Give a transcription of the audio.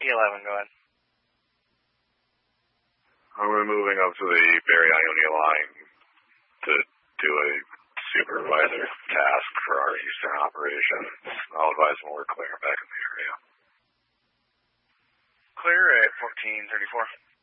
E11, go ahead. We're moving up to the Barry-Ionia line to do a supervisor task for our eastern operations. I'll advise when we're clear back in the area. Clear at 1434.